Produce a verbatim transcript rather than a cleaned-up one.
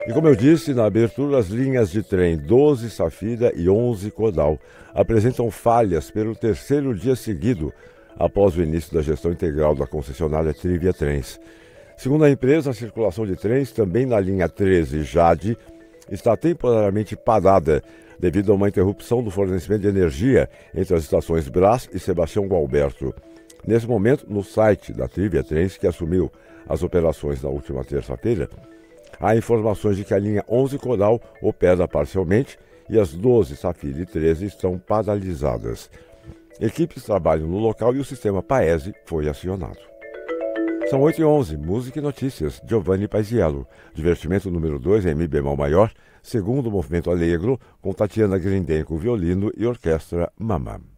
E como eu disse na abertura, as linhas de trem doze Safira e onze Cordal apresentam falhas pelo terceiro dia seguido após o início da gestão integral da concessionária Trivia Trens. Segundo a empresa, a circulação de trens também na linha treze Jade está temporariamente parada devido a uma interrupção do fornecimento de energia entre as estações Brás e Sebastião Gualberto. Nesse momento, no site da Trivia Trens, que assumiu as operações na última terça-feira, há informações de que a linha onze Coral opera parcialmente e as doze Safira e treze estão paralisadas. Equipes trabalham no local e o sistema Paese foi acionado. São oito e onze, música e notícias, Giovanni Paisiello. Divertimento número dois em Mi bemol maior, segundo movimento alegro, com Tatiana Grindenko, violino e orquestra Mamma.